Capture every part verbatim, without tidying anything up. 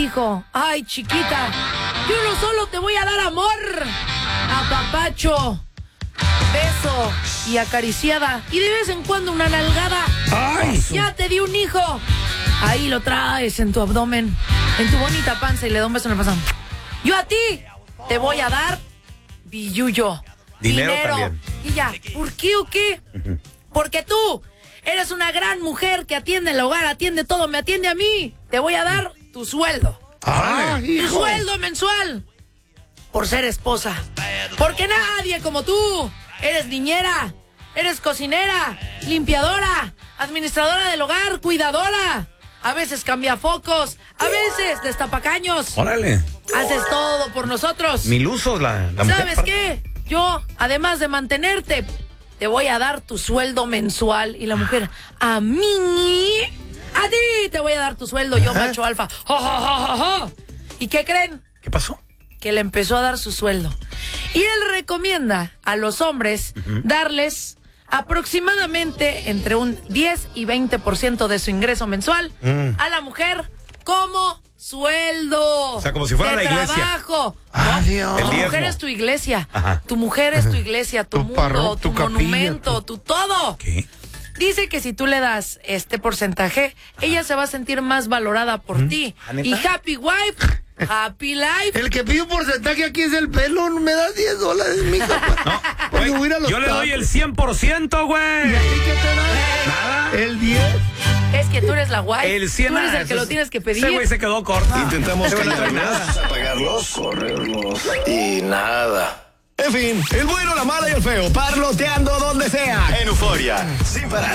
dijo, ay, chiquita, yo no solo te voy a dar amor, apapacho, beso y acariciada, y de vez en cuando una nalgada. ¡Ay! Ya te di un hijo. Ahí lo traes en tu abdomen, en tu bonita panza, y le doy un beso en el pasado. Yo a ti te voy a dar billuyo. Dinero, Dinero. también. Y ya, ¿por qué o qué? Uh-huh. Porque tú eres una gran mujer que atiende el hogar, atiende todo, me atiende a mí. Te voy a dar tu sueldo. Ah, tu hijo. sueldo mensual. Por ser esposa. Porque nadie como tú. Eres niñera, eres cocinera, limpiadora, administradora del hogar, cuidadora. A veces cambia focos, a veces destapacaños. Órale. Haces todo por nosotros. Mil usos la, la mujer. ¿Sabes qué? Yo, además de mantenerte, te voy a dar tu sueldo mensual. Y la mujer, a mí, a ti te voy a dar tu sueldo, yo macho alfa. ¡Ja, ja, ja, ja, ja! ¿Y qué creen? ¿Qué pasó? Que le empezó a dar su sueldo. Y él recomienda a los hombres uh-huh. darles aproximadamente entre un diez y veinte por ciento de su ingreso mensual mm. a la mujer como sueldo. O sea, como si fuera de la iglesia. Trabajo. Ah, no, Dios. Tu mujer es tu iglesia. Ajá. Tu mujer es tu iglesia, tu, tu mundo, parro, tu, tu monumento, capilla, tu... tu todo. ¿Qué? Dice que si tú le das este porcentaje, ajá, ella se va a sentir más valorada por ¿Mm? ti. Y happy wife, happy life. El que pide un porcentaje aquí es el pelo. Me das diez dólares, mija. No, güey, yo tacos. Le doy el cien por ciento, güey. ¿Y a ti qué te da? Nada. El diez. Es que tú eres la wife. El cien. Tú eres el que lo tienes que pedir. Ese güey se quedó corto. Intentamos callarnos, apagarlos, correrlos y nada. En fin, el bueno, la mala y el feo, parloteando donde sea. En Euforia, sin parar.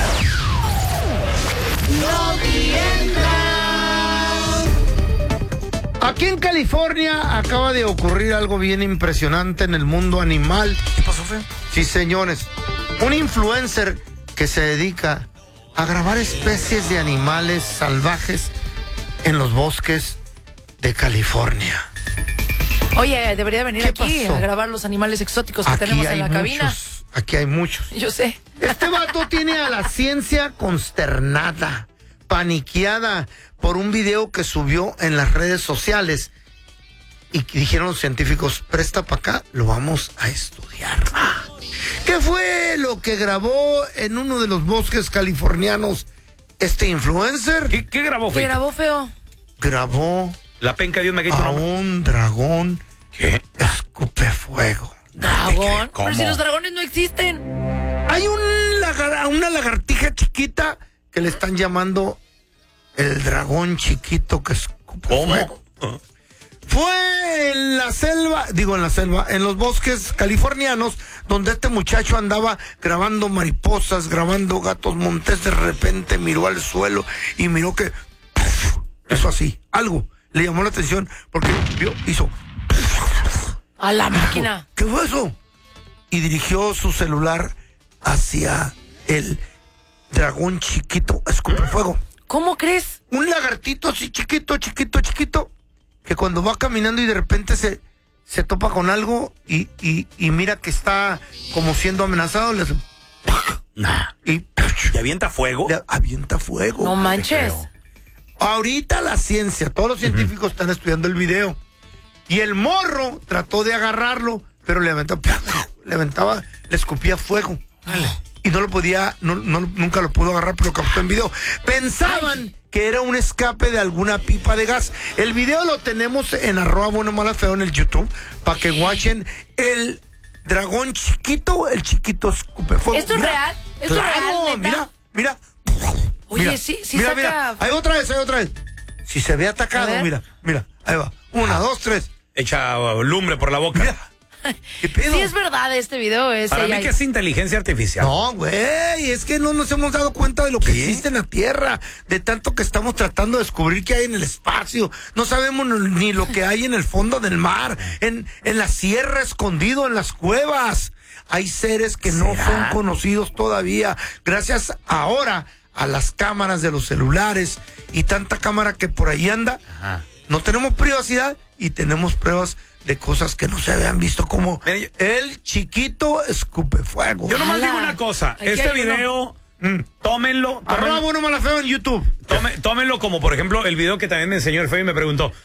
No Aquí en California acaba de ocurrir algo bien impresionante en el mundo animal. ¿Qué pasó, feo? Sí, señores. Un influencer que se dedica a grabar especies de animales salvajes en los bosques de California. Oye, debería venir aquí pasó? a grabar los animales exóticos que aquí tenemos hay en la muchos, cabina. Aquí hay muchos. Yo sé. Este vato tiene a la ciencia consternada, paniqueada por un video que subió en las redes sociales. Y dijeron los científicos, presta para acá, lo vamos a estudiar. ¿Qué fue lo que grabó en uno de los bosques californianos este influencer? ¿Qué, qué grabó, feo? ¿Qué grabó, feo? Grabó la penca de un maguito, a un dragón. ¿Qué? Escupe fuego. ¿Dragón? ¿Cómo? Pero si los dragones no existen. Hay un lagar, una lagartija chiquita que le están llamando el dragón chiquito que escupe ¿Cómo? fuego. Uh-huh. Fue en la selva, digo en la selva, en los bosques californianos, donde este muchacho andaba grabando mariposas, grabando gatos montés. De repente miró al suelo y miró que eso así, algo le llamó la atención porque vio, hizo a la máquina. ¿Qué fue eso? Y dirigió su celular hacia el dragón chiquito escupe fuego. ¿Cómo crees? Un lagartito así chiquito, chiquito, chiquito, que cuando va caminando y de repente se, se topa con algo y, y, y mira que está como siendo amenazado, le hace nah. y, ¿Y avienta fuego? Le avienta fuego. No manches. Ahorita la ciencia, todos los científicos uh-huh. están estudiando el video. Y el morro trató de agarrarlo, pero le aventaba, le aventaba, le escupía fuego. Dale. Y no lo podía, no, no, nunca lo pudo agarrar, pero captó en video. Pensaban Ay. que era un escape de alguna pipa de gas. El video lo tenemos en arroba bueno mala feo en el YouTube, para que watchen el dragón chiquito, el chiquito escupe fuego. ¿Esto mira, es real? ¿Esto claro, es real, neta? Mira, mira. Oye, mira, sí, sí mira, saca... mira, hay otra vez, hay otra vez. Si se ve atacado, mira, mira, ahí va. Una, ah. dos, tres. Echa lumbre por la boca. Mira. ¿Qué pedo? Sí es verdad este video. Es Para mí que es inteligencia artificial. No, güey, es que no nos hemos dado cuenta de lo que ¿Qué? existe en la Tierra, de tanto que estamos tratando de descubrir qué hay en el espacio. No sabemos ni lo que hay en el fondo del mar, en, en la sierra escondido, en las cuevas. Hay seres que no ¿Será? son conocidos todavía. Gracias ahora a las cámaras de los celulares y tanta cámara que por ahí anda, Ajá. no tenemos privacidad y tenemos pruebas de cosas que no se habían visto, como Mira, el chiquito escupe fuego. Yo nomás digo una cosa, Aquí este video, mm, tómenlo. Arroba bueno mala feo en YouTube. Tome, tómenlo como, por ejemplo, el video que también me enseñó el feo y me preguntó,